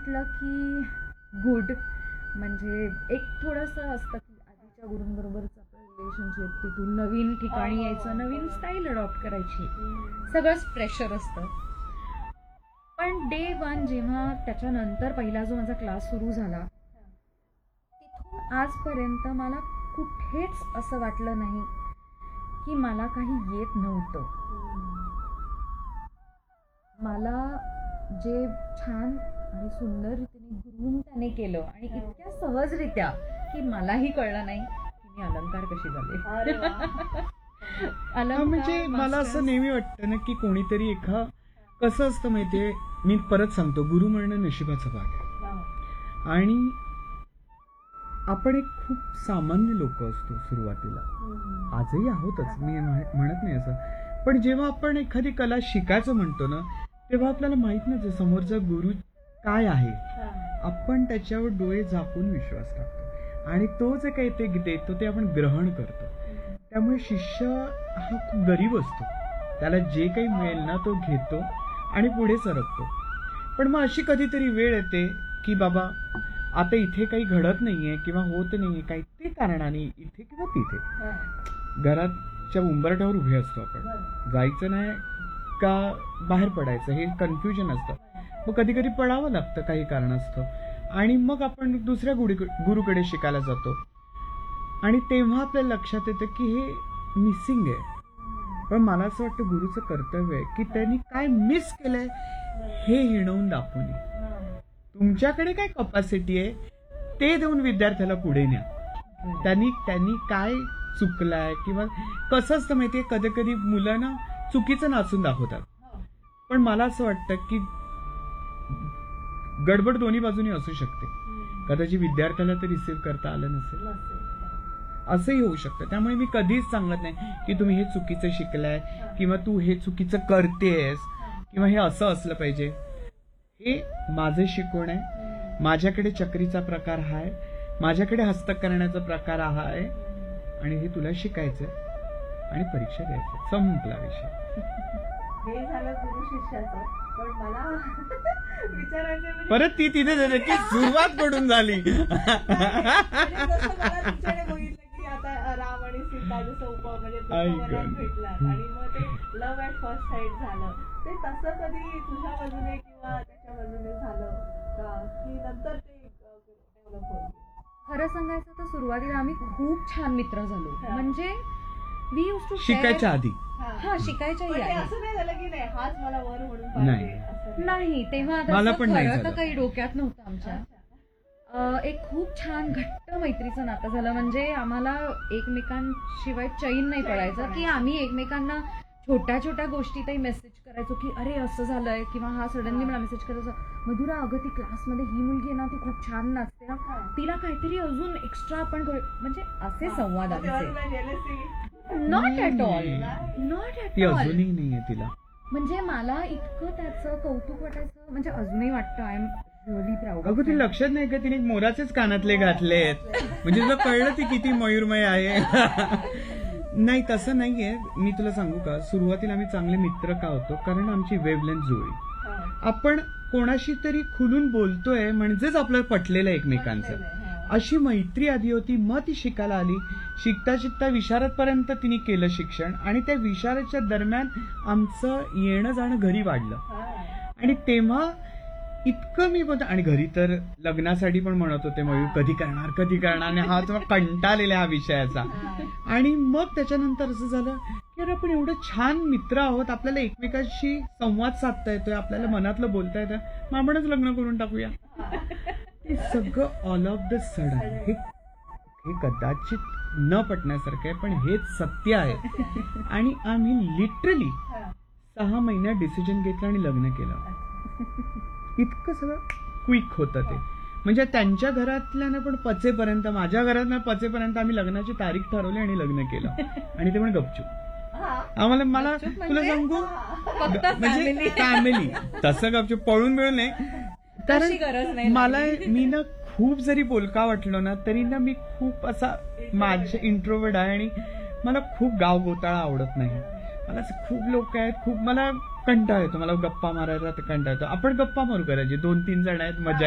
वाटलं की गुड, म्हणजे एक थोडंसं असतं की आधीच्या गुरूंबरोबरच आपलं रिलेशनशिप, तिथून नवीन ठिकाणी यायचं, नवीन स्टाईल अडॉप्ट करायची, सगळंच प्रेशर असतं. पण डे वन जेव्हा त्याच्यानंतर पहिला जो माझा क्लास सुरू झाला, तिथून आजपर्यंत मला कुठेच असं वाटलं नाही की मला काही येत नव्हतं. मला जे छान आणि सुंदर रीतीने ग्रूम त्याने केलं आणि इतक्या सहजरित्या की मलाही कळलं नाही की मी अलंकार कशी झाले. म्हणजे मला असं नेहमी वाटतं ना की कोणीतरी कसं असतं माहितीये, मी परत सांगतो, गुरु म्हणणं नशिबाचा भाग आहे. आणि आपण एक खूप सामान्य लोक असतो सुरुवातीला, आजही आहोतच, मी म्हणत नाही असं. पण जेव्हा आपण एखादी कला शिकायचं म्हणतो ना, तेव्हा आपल्याला माहित नसतं समोरचा गुरु काय आहे. आपण त्याच्यावर डोळे झाकून विश्वास टाकतो आणि तो जे काही ते देतो ते आपण ग्रहण करतो. त्यामुळे शिष्य हा खूप गरीब असतो, त्याला जे काही मिळेल ना तो घेतो आणि पुढे सरकतो. पण मग अशी कधीतरी वेळ येते की बाबा आता इथे काही घडत नाहीये किंवा होत नाहीये काही, ते कारणाने इथे किंवा तिथे घराच्या उंबरठ्यावर उभे असतो आपण, जायचं नाही का बाहेर पडायचं हे कन्फ्युजन असतं. मग कधी कधी पडावं लागतं काही कारणास्तव, आणि मग आपण दुसऱ्या गुरुकडे शिकायला जातो आणि तेव्हा आपल्याला लक्षात येतं की हे मिसिंग आहे. पण मला असं वाटतं गुरुचं कर्तव्य आहे की त्यांनी काय मिस केलंय हे हिणवून दाखवू नये. तुमच्याकडे काय कपॅसिटी आहे ते देऊन विद्यार्थ्याला पुढे न्या. त्यांनी काय चुकलाय किंवा कसं असतं माहितीये, कधी कधी मुलं ना चुकीचं नाचून दाखवतात. पण मला असं वाटतं की गडबड दोन्ही बाजूनी असू शकते. कदाचित विद्यार्थ्याला ते रिसीव्ह करता आलं नसेल, असंही होऊ शकतं. त्यामुळे मी कधीच सांगत नाही की तुम्ही हे चुकीचं शिकलाय किंवा तू हे चुकीचं करतेस किंवा हे असं असलं पाहिजे. हे माझं शिकवण आहे, माझ्याकडे चक्रीचा प्रकार हा आहे, माझ्याकडे हस्तक करण्याचा प्रकार हा आहे आणि हे तुला शिकायचंय आणि परीक्षा द्यायचं, संपला विषय. हे झालं गुरु शिष्याचं. पण मला विचारायचं परत ती तिथे झाली की सुरुवात कडून झाली. की आता राम आणि सीता जसं म्हणजे भेटला आणि मग ते लव्ह ॲट फर्स्ट साईट झालं, ते तसं कधी तुझ्या बाजूने किंवा त्याच्या बाजूने झालं का की नंतर ते डेव्हलप होत? खरं सांगायचं तर सुरुवातीला आम्ही खूप छान मित्र झालो. म्हणजे वी यूज टू शिकायच्या आधी. शिकायच्याही पण ते आधी. असं नाही झालं की नाही हाच मला वर म्हणून पाहिजे असं नाही, तेव्हा मला पण नाही खरं तर झालं. काही डोक्यात नव्हतं आमच्या. एक खूप छान घट्ट मैत्रीचं नातं झालं. म्हणजे आम्हाला एकमेकांशिवाय चैन नाही पडायचं की आम्ही एकमेकांना छोट्या छोट्या गोष्टीतही मेसेज करायचो की अरे असं झालंय, किंवा हा सडनली मला मेसेज करायचा, मधुरा अगं ती क्लासमध्ये ही मुलगी आहे ना, ती खूप छान नाचते ना, तिला काहीतरी अजून एक्स्ट्रा आपण करू. म्हणजे असे संवाद आमचे. नॉट ॲट ऑल, नॉट ती ॲट ऑल. अजूनही नाहीये तिला. म्हणजे मला इतकं त्याचं कौतुक वाटायचं, म्हणजे अजूनही वाटतं. I am really proud. अगं ती लक्षात नाही का तिने मोराचेच कानातले घातलेत, म्हणजे तुला कळलं ती किती मयूरमय आहे. नाही तसं नाहीये. मी तुला सांगू का, सुरुवातीला आम्ही चांगले मित्र का होतो, कारण आमची वेव्हलेंथ जुळली. आपण कोणाशी तरी खुलून बोलतोय म्हणजेच आपलं पटलेलं एकमेकांचं, अशी मैत्री आधी होती. मग ती शिकायला आली. शिकता शिकता विशारदपर्यंत तिने केलं शिक्षण, आणि त्या विशारदच्या दरम्यान आमचं येणं जाणं घरी वाढलं. आणि तेव्हा इतकं मी बोलतो, आणि घरी तर लग्नासाठी पण म्हणत होते मयूर कधी करणार, आणि हा तेव्हा कंटाळलेला हा विषयाचा. आणि मग त्याच्यानंतर असं झालं की अरे आपण एवढं छान मित्र आहोत, आपल्याला एकमेकांशी संवाद साधता येतोय, आपल्याला मनातलं बोलता येतं, मग आपणच लग्न करून टाकूया. हे सगळं ऑल ऑफ द सडन, हे कदाचित न पटण्यासारखं आहे, पण हेच सत्य आहे. आणि आम्ही लिटरली 6 महिन्यात डिसिजन घेतलं आणि लग्न केलं. इतकं सगळं क्विक होतं ते. म्हणजे त्यांच्या घरातल्यानं पण पचेपर्यंत, माझ्या घरातनं पचेपर्यंत आम्ही लग्नाची तारीख ठरवली आणि लग्न केलं. आणि ते पण गपचूप. आम्हाला, मला तुला सांगू, म्हणजे फॅमिली तसं गपचूप पळून मिळून नाही. कारण मला, मी ना खूप जरी बोलका वाटलो ना तरी ना मी खूप असा माझे इंट्रोवर्ट आहे, आणि मला खूप गाव गोताळा आवडत नाही. मला खूप लोक आहेत, खूप मला कंटाळा येतो, मला गप्पा मारायला कंटाळा येतो. आपण गप्पा मारू करायचे, 2-3 जण आहेत, मजा